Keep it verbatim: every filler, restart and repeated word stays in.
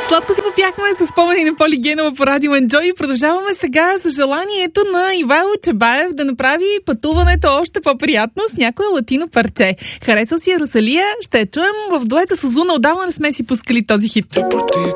Сладко си попяхме с спомени на Поли Генова по Радио Enjoy и продължаваме сега с желанието на Ивайло Чабаев да направи пътуването още по-приятно с някое латино парче. Харесал си Русалия, ще я чуем в дуета с Озуна. Отдавна не сме си пускали този хит.